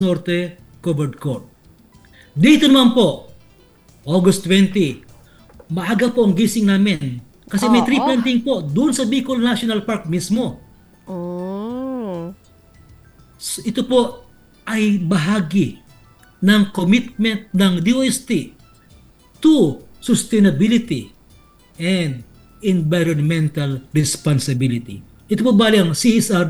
Norte Covered Court. Dito naman po, August 20, maaga po ang gising namin. Kasi may tree Oo. planting po doon sa Bicol National Park mismo. Mm. Ito po ay bahagi ng commitment ng DOST to sustainability and environmental responsibility. Ito po bali ang CSR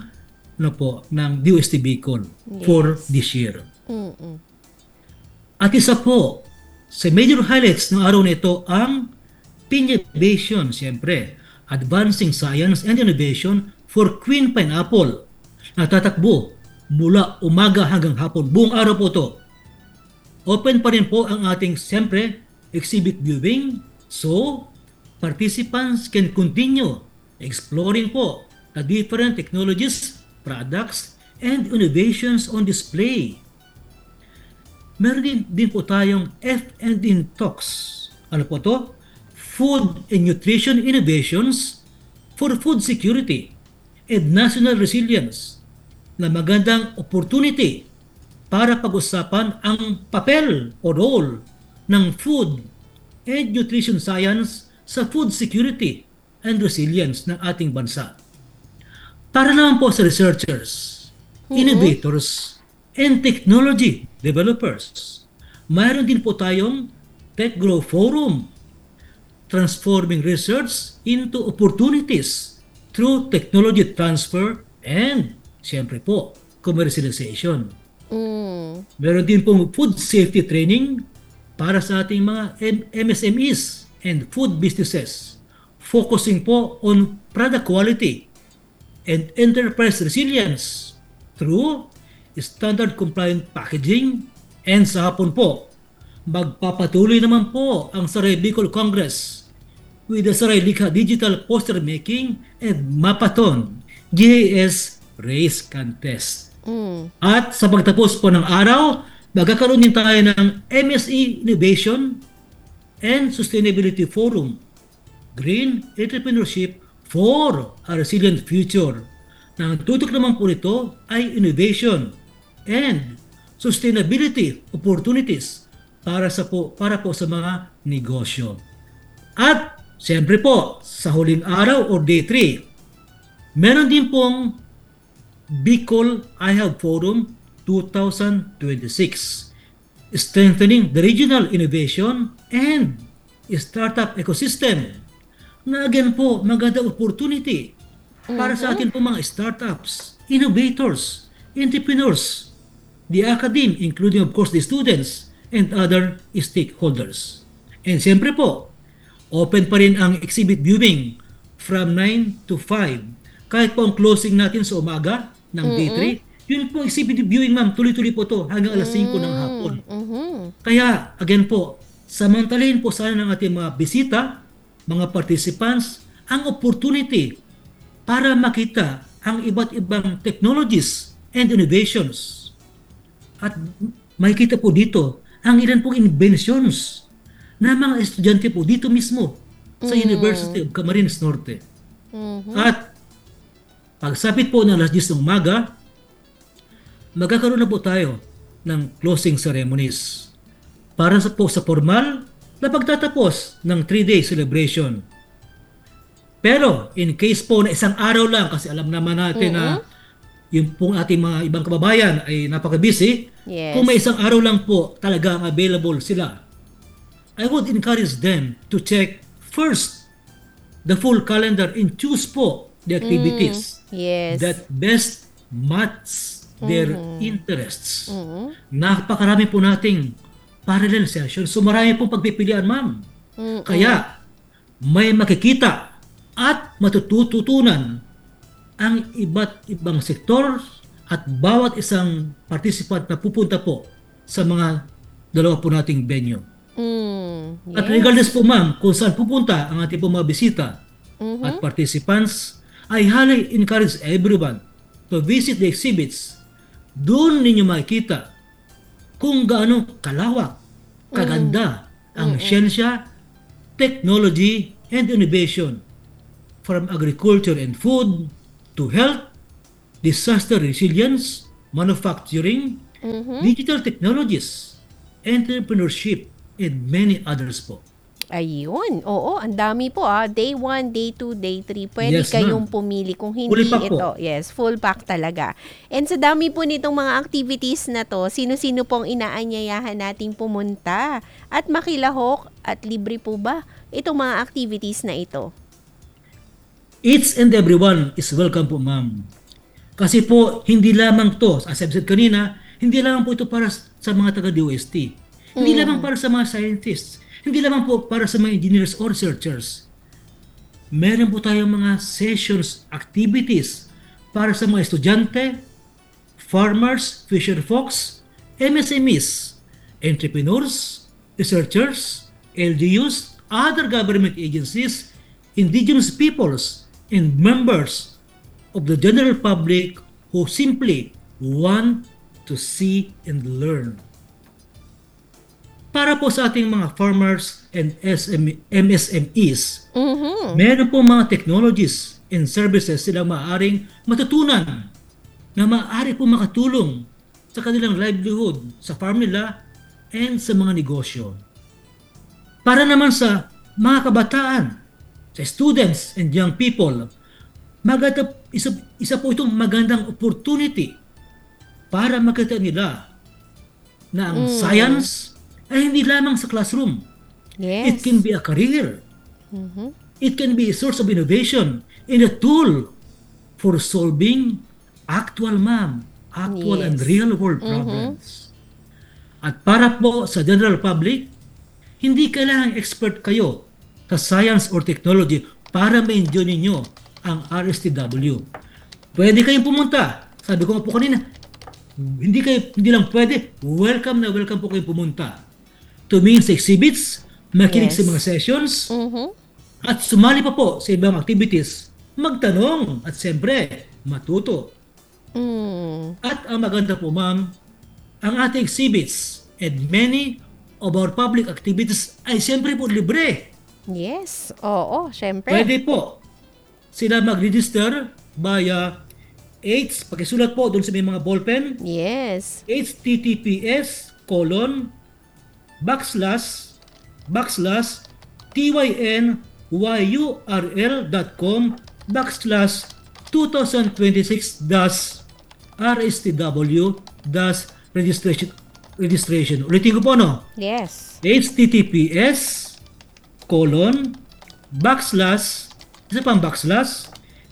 ng DOST Bicol for Yes. this year. Mm-mm. At isa po sa major highlights ng araw na ito ang Pinnovation, siyempre, Advancing Science and Innovation for Queen Pineapple. Natatakbo mula umaga hanggang hapon. Buong araw po ito. Open pa rin po ang ating, siyempre, exhibit viewing. So, participants can continue exploring po the different technologies, products, and innovations on display. Meron din po tayong F&N Talks. Ano po to? Food and Nutrition Innovations for Food Security and National Resilience na magandang opportunity para pag-usapan ang papel o role ng food and nutrition science sa food security and resilience ng ating bansa. Para naman po sa researchers, innovators, and technology developers, mayroon din po tayong TechGrow Forum, transforming research into opportunities through technology transfer and, siyempre po, commercialization. Mm. Meron din pong food safety training para sa ating mga MSMEs and food businesses, focusing po on product quality and enterprise resilience through standard compliant packaging. And sa hapon po, magpapatuloy naman po ang Saray Bicol Congress with the Saray Likha Digital Poster Making and Mapathon GAS Race Contest. Mm. At sa pagtapos po ng araw, magkakaroon din tayo ng MSE Innovation and Sustainability Forum, Green Entrepreneurship for a Resilient Future. Na ang tutok naman po nito ay innovation and sustainability opportunities para po sa mga negosyo. At siyempre po, sa huling araw o day 3, meron din pong Bicol iHub Forum 2026, strengthening the regional innovation and startup ecosystem. Na again po, magandang opportunity para sa atin po mga startups, innovators, entrepreneurs, the academe, including of course the students and other stakeholders. And siyempre po, open pa rin ang exhibit viewing from 9 to 5. Kahit po ang closing natin sa umaga ng day 3, yun po exhibit viewing, ma'am, tuloy-tuloy po to hanggang alas 5 ng hapon. Kaya, again po, samantalahin po sana ng ating mga bisita, mga participants, ang opportunity para makita ang iba't ibang technologies and innovations. At makikita po dito ang ilan pong inventions na mga estudyante po dito mismo sa University of Camarines Norte. At pagsapit po ng alas 10 ng umaga, magkakaroon na po tayo ng closing ceremonies para sa formal na pagtatapos ng 3-day celebration. Pero in case po na isang araw lang, kasi alam naman natin na yung pong ating mga ibang kababayan ay napaka-busy, Yes. kung may isang araw lang po talaga available sila, I would encourage them to check first the full calendar and choose po the activities Yes. that best match their interests. Napakarami po nating parallel sessions. So marami pong pagpipilian, ma'am. Kaya may makikita at matututunan ang iba't ibang sektor at bawat isang participant na pupunta po sa mga dalawa po nating venue. Yes. At regardless po, ma'am, kung saan pupunta ang ating po mga bisita at participants, I highly encourage everyone to visit the exhibits. Doon ninyo makikita kung gaano kalawak, kaganda ang siyensya, technology, and innovation from agriculture and food to health, disaster resilience, manufacturing, digital technologies, entrepreneurship, and many others po. Ayun, oo, ang dami po Day 1, Day 2, Day 3. Pwede Yes, kayong ma'am. pumili kung Fully hindi packed po. ito. Yes, full pack talaga. And sa dami po nitong mga activities na to, sino-sino pong inaanyayahan nating pumunta at makilahok at libre po ba itong mga activities na ito? Each and everyone is welcome po, ma'am. Kasi po, hindi lamang to, as I've said kanina, hindi lamang po ito para sa mga taga-DOST. Hindi lamang para sa mga scientists. Hindi lamang po para sa mga engineers or researchers. Meron po tayong mga sessions, activities para sa mga estudyante, farmers, fisher folks, MSMEs, entrepreneurs, researchers, LGUs, other government agencies, indigenous peoples, and members of the general public who simply want to see and learn. Para po sa ating mga farmers and MSMEs, meron po mga technologies and services sila maaaring matutunan na maaari po makatulong sa kanilang livelihood, sa farm nila, and sa mga negosyo. Para naman sa mga kabataan, sa students and young people, isa po itong magandang opportunity para makita nila na ang science ay hindi lamang sa classroom. It Yes. can be a career. It can be a source of innovation and a tool for solving actual and Yes. real world problems. At para po sa general public, hindi kailangang expert kayo sa science or technology para ma-enjoy ninyo ang RSTW. Pwede kayong pumunta. Sabi ko nga po kanina, hindi lang pwede, welcome po kayong pumunta. Tumingin sa exhibits, makinig Yes. sa mga sessions, Mhm. at sumali pa po sa ibang activities, magtanong at siyempre, matuto. Mm. At ang maganda po, ma'am, ang ating exhibits and many of our public activities ay siyempre po libre. Yes. Oo, syempre. Pwede po sila mag-register via pakisulat po doon sa may mga ballpen, Yes. https://tyn.yrl.com/2026-RSTW-registration. Ulitin ko po, no? Yes. Isa pang backslash,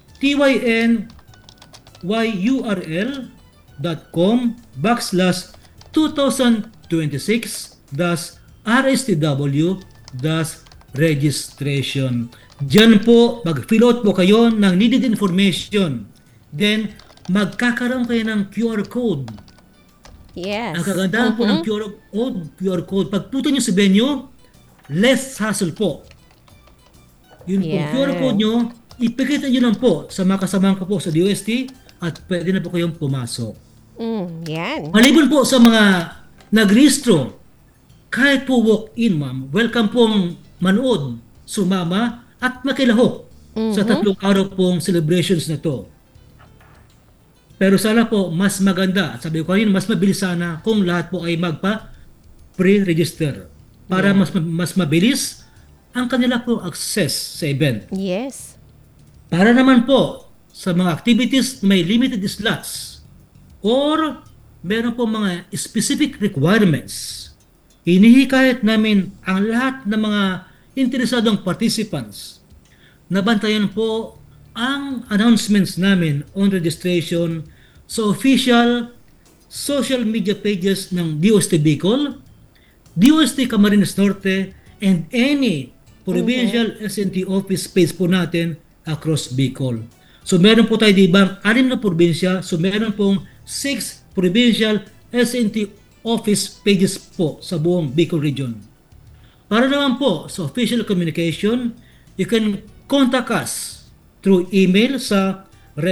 tyn.yrl.com/2026-RSTW-registration. Diyan po, mag-fill out po kayo ng needed information. Then, magkakaroon kayo ng QR code. Yes. Ang kagandahan po ng QR code, pag punta nyo sa venue, less hassle po. Yun po, Yan. QR code nyo, ipakita nyo lang po sa mga kasamahan ko po sa DOST at pwede na po kayong pumasok. Yan. Maliban po sa mga nagrehistro, kahit po walk-in, ma'am, welcome pong manood, sumama, at makilahok sa 3 araw pong celebrations na to. Pero sana po, mas maganda, at sabi ko kanina, mas mabilis sana kung lahat po ay magpa-pre-register para mas mabilis ang kanila po access sa event. Yes. Para naman po sa mga activities na may limited slots or meron po mga specific requirements, hinihikayat namin ang lahat ng mga interesadong participants na bantayan po ang announcements namin on registration sa official social media pages ng DOST Bicol, DOST Camarines Norte, and any provincial SNT office page po natin across Bicol. So meron po tayo dibang 6 na probinsya, so meron pong 6 provincial SNT office pages po sa buong Bicol region. Para naman po sa official communication, you can contact us through email sa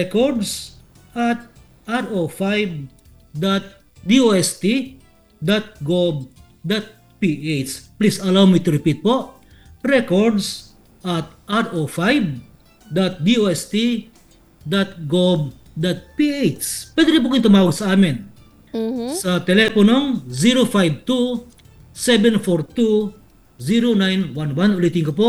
records@ro5.dost.gov.ph. Please allow me to repeat po, records@ro5.dost.gov.ph. Pwede rin po kayong tumawag sa amin sa teleponong 052-742-0911. Ulitin ko po,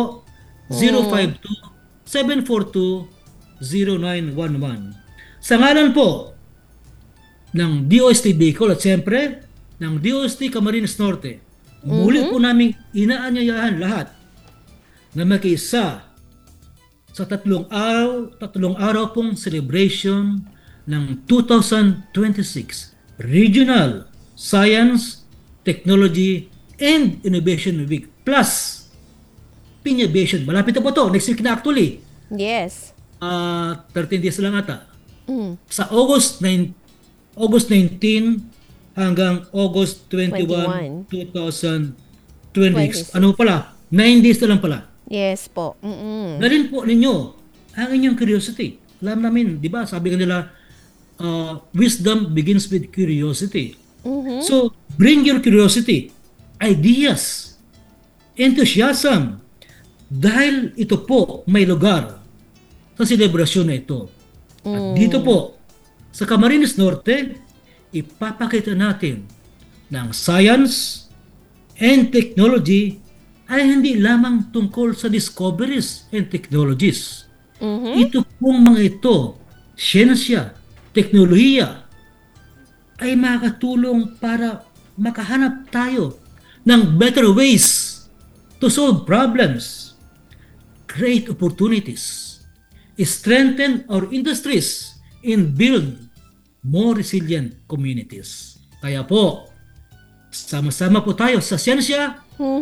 052-742-0911. Sa ngalan po ng DOST Bicol at siyempre ng DOST Camarines Norte, muli po namin inaanyayahan lahat na makiisa sa tatlong araw pong celebration ng 2026 Regional Science, Technology, and Innovation Week plus Piñabation. Malapit na po ito. Next week na actually. Yes. 13 days lang ata. Sa August 19 hanggang August 21, 2026. Ano pala? 9 days na lang pala. Yes po. Dalhin po ninyo ang inyong curiosity. Alam namin, di ba, sabi nila, wisdom begins with curiosity. So, bring your curiosity, ideas, enthusiasm, dahil ito po may lugar sa selebrasyon na ito. At dito po, sa Camarines Norte, ipapakita natin ng science and technology ay hindi lamang tungkol sa discoveries and technologies. Ito pong mga ito, siyensya, teknolohiya, ay makakatulong para makahanap tayo ng better ways to solve problems, create opportunities, strengthen our industries, and build more resilient communities. Kaya po, sama-sama po tayo sa siyensya,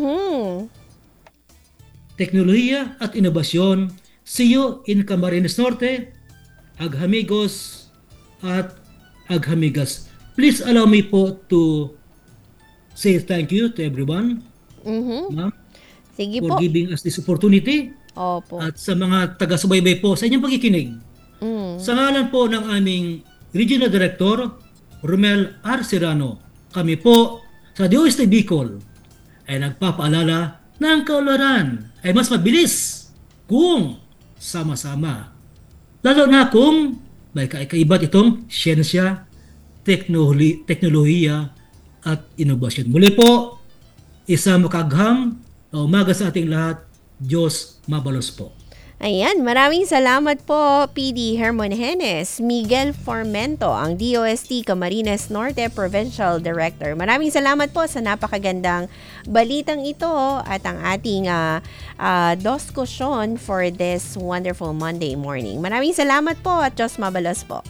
teknolohiya at inobasyon. See you in Camarines Norte, Aghamigos at Aghamigas. Please allow me po to say thank you to everyone, ma'am, Sige for po. giving us this opportunity. Opo. At sa mga taga-subaybay po sa inyong pagkikinig. Sa ngalan po ng aming Regional Director, Romel R. Serrano, kami po sa DOST Bicol ay nagpapaalala na ang kaunlaran ay mas mabilis kung sama-sama. Lalo na kung may kakaibat itong siyensya, teknolohiya at inobasyon. Muli po, isang makagham na umaga sa ating lahat. Diyos mabalos po. Ayan, maraming salamat po PD Hermongenes, Miguel Formento, ang DOST Camarines Norte Provincial Director. Maraming salamat po sa napakagandang balitang ito at ang ating discussion for this wonderful Monday morning. Maraming salamat po at Diyos mabalos po.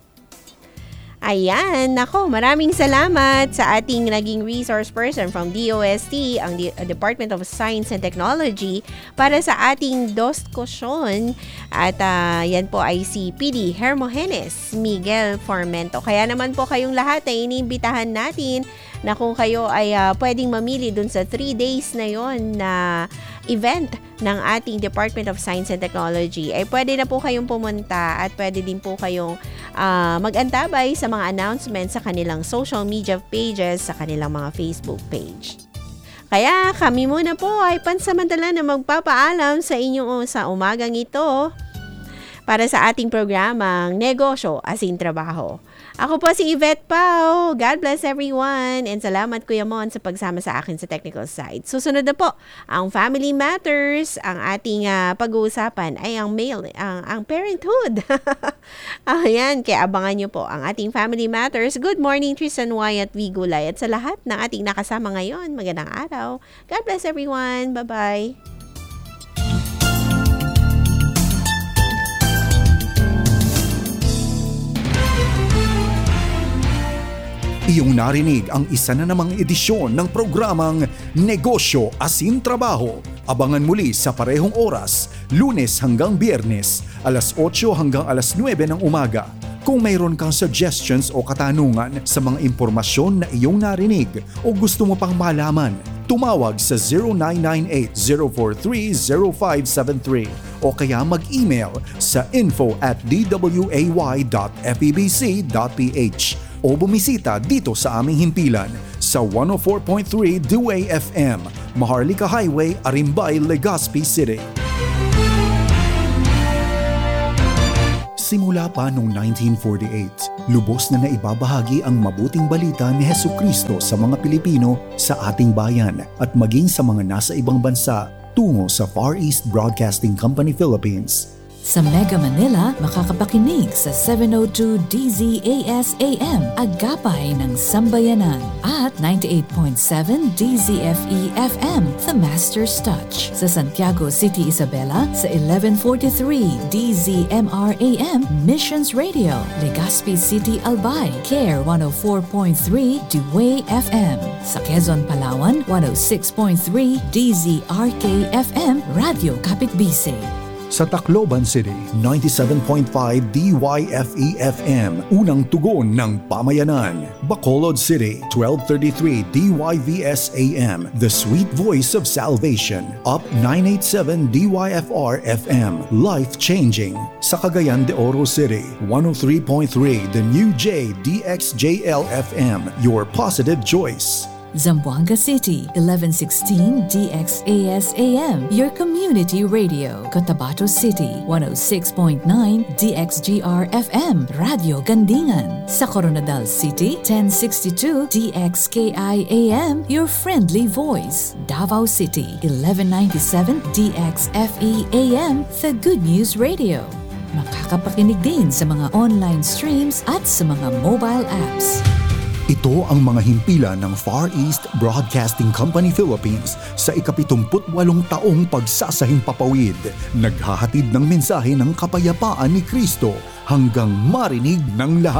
Ayan, nako, maraming salamat sa ating naging resource person from DOST, ang Department of Science and Technology, para sa ating discussion. At yan po ay si PD Hermongenes, Miguel Formento. Kaya naman po kayong lahat ay iniimbitahan natin na kung kayo ay pwedeng mamili dun sa 3 days na yon na event ng ating Department of Science and Technology, ay pwede na po kayong pumunta at pwede din po kayong mag-antabay sa mga announcements sa kanilang social media pages, sa kanilang mga Facebook page. Kaya kami muna po ay pansamantala na magpapaalam sa inyo sa umagang ito para sa ating programang Negosyo Asin Trabaho. Ako po si Yvette Pao. God bless everyone. And salamat Kuya Mon sa pagsama sa akin sa technical side. Susunod na po ang Family Matters. Ang ating pag-uusapan ay ang parenthood. Ayan, kaya abangan nyo po ang ating Family Matters. Good morning, Tristan Wyatt V. Gulay. At sa lahat ng ating nakasama ngayon, magandang araw. God bless everyone. Bye-bye. Iyong narinig ang isa na namang edisyon ng programang Negosyo Asin Trabaho. Abangan muli sa parehong oras, Lunes hanggang Biyernes, alas 8 hanggang alas 9 ng umaga. Kung mayroon kang suggestions o katanungan sa mga impormasyon na iyong narinig o gusto mo pang malaman, tumawag sa 0998-043-0573 o kaya mag-email sa info@dway.febc.ph o bumisita dito sa aming himpilan sa 104.3 Dway FM, Maharlika Highway, Arimbay, Legazpi City. Simula pa noong 1948, Lubos na naibabahagi ang mabuting balita ni Hesukristo sa mga Pilipino sa ating bayan at maging sa mga nasa ibang bansa tungo sa Far East Broadcasting Company Philippines. Sa Mega Manila, makakapakinig sa 702 DZAS AM, Agapay ng Sambayanan, at 98.7 DZFE FM, The Master's Touch. Sa Santiago City, Isabela, sa 1143 DZMR AM, Missions Radio. Legazpi City, Albay, CARE 104.3 Dewey FM. Sa Quezon, Palawan, 106.3 DZRK FM, Radio Kapitbise. Sa Tacloban City, 97.5 DYFE-FM, unang tugon ng pamayanan. Bacolod City, 1233 DYVS-AM, the sweet voice of salvation. Up 987 DYFR-FM, life-changing. Sa Cagayan de Oro City, 103.3 The New J DXJL-FM, your positive choice. Zamboanga City, 1116 DXAS-AM, your community radio. Cotabato City, 106.9 DXGR-FM, Radio Gandingan. Sa Coronadal City, 1062 DXKI-AM, your friendly voice. Davao City, 1197 DXFE-AM, the Good News Radio. Makakapakinig din sa mga online streams at sa mga mobile apps. Ito ang mga himpilan ng Far East Broadcasting Company Philippines sa ika-78 taong pagsasahing papawid. Naghahatid ng mensahe ng kapayapaan ni Kristo hanggang marinig ng lahat.